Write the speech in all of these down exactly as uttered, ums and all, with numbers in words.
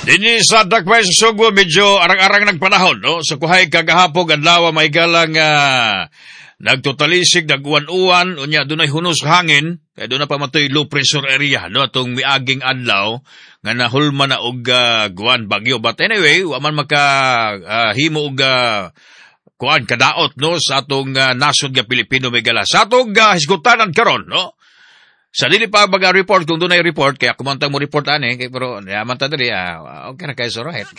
Dini sa Dakbay sa Subo, medyo arang-arang nagpanahon, no? Sa kuhay kagahapog, adlaw, may galang uh, nagtotalisig, nag-uwan-uwan, unya, doon ay hunos hangin, kaya doon na pa matoy low pressure area, no? Itong miaging adlaw, nga nahulma na og uh, guwan bagyo. But anyway, waman maka uh, himo og uh, kuan kadaot, no? Sa atong uh, nasod nga Pilipino may gala. Sa atong uh, hisgutanan karon, no? Sa dili pa baga report, kung doon ay report, kaya kumantang mo report ane, kaya pero yaman ta dali, ah, okay na kayo so right.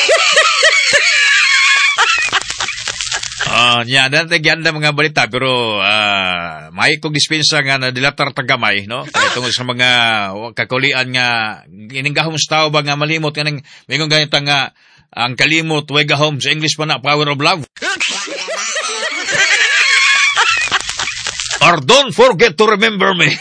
Ah, uh, nya dan tagyan mga balita pero uh, may kong dispensa nga na dilatar tagamay, no? Kaya tungod sa mga kakulian nga ininggahom sa tao ba nga malimot kanang mayong ganito nga ang kalimot way gahom sa English pa na power of love. Or don't forget to remember me.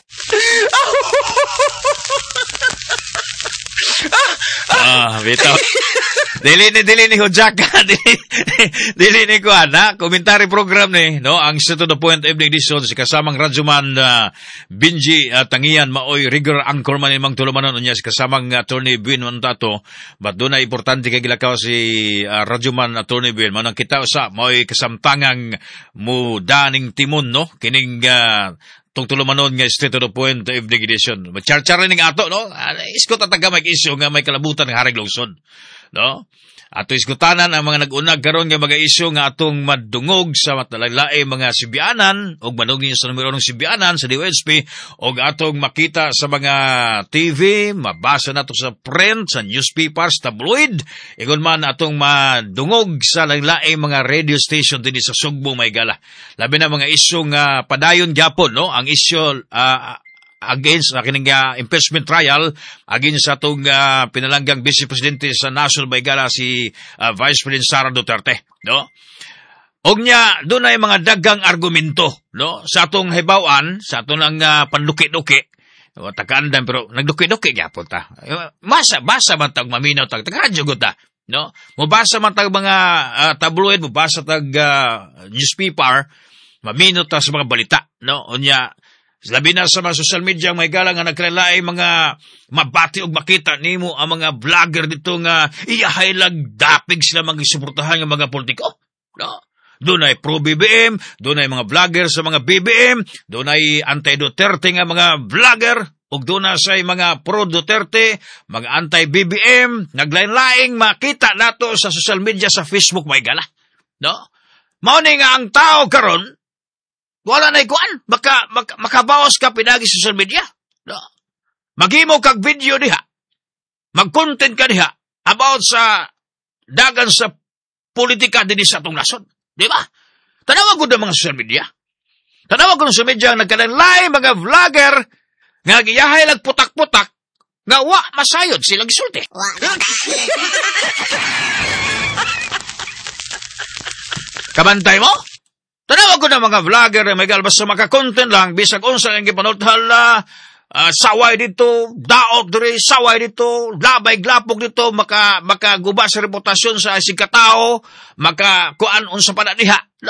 Ah, bitaw. Dili ni dili ni Hojaka, dili, dili ni kuan na komentary program ni, no? Ang Straight to the Point evening edition si kasamang Radyoman uh, Benji uh, Tangian maoy regular anchorman imong tulumanon unya si kasamang attorney Bin Mantato. But doon na importante kay gilakaw si uh, Radyoman attorney Bin manang kita usa maoy kasamtangang mo daning timon, no? Kining uh, tong tulumanon nga Straight to the Point evening edition. Macharchar ning ato, no? Isko tataga may isyu nga may kalabutan ng Haring Lungsod, no? Ato iskutanan ang mga nag-unag karon nga mga isyu nga atong madungog sa matalaglae mga Sibianan og madungog sa numero ng Sibianan sa D O H P og atong makita sa mga T V, mabasa nato sa print, sa newspapers, tabloid, igon man atong madungog sa laglae mga radio station dinhi sa Sugbo, Maygala. Labi na mga isyu nga padayon gyapon, no? Ang isyu uh, against uh, kining uh, impeachment trial against sa atong uh, pinalanggang Vice Presidente sa National Baygala si uh, Vice President Sara Duterte, no? Og nya doon ay mga dagang argumento, no? Sa atong hibaw-an, sa atong lang uh, panduki-duki, o takandan pero nagduki-duki gyapon ta. Masa basa man tag maminaw tag tagadyo gud ta, no? Mobasa man tag mga uh, tabloid, mobasa tag uh, newspaper, maminaw ta sa mga balita, no? Unya labi na sa mga social media may galang nga nagkalalaay mga mabati og makita nimo ang mga vlogger dito nga iyahay lang dapig sila magsuportahan ng mga politiko, no? Doon ay pro-B B M, doon ay mga vlogger sa mga B B M, doon ay anti-Duterte nga mga vlogger, ug doon na say mga pro-Duterte, mga anti-B B M, naglain-laing makita nato sa social media sa Facebook may gala, no? Mao ni nga ang tao karon wala na ikuan, maka, maka, makabawas ka pinagi sa social media. No? Maghimo kag video diha. Mag-content ka diha about sa dagan sa politika din sa atong nasod. Di ba? Tanawa ko na mga social media. Tanawa ko na social media nagkalalay mga vlogger nga giyahay lang putak-putak nga wa masayod silang gisulti. Kabantay mo? Tanawa ko na mga vlogger na may galbas sa maka-content lang, bisag unsa ang gipanutahal na uh, saway dito, daot diri, saway dito, labay glapog dito, maka, maka guba sa reputasyon sa isig katao, maka kuan unsa pa na diha.